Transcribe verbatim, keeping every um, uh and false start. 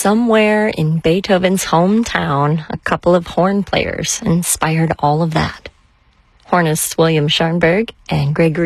somewhere in Beethoven's hometown, a couple of horn players inspired all of that. Hornists William Scharnberg and Gregory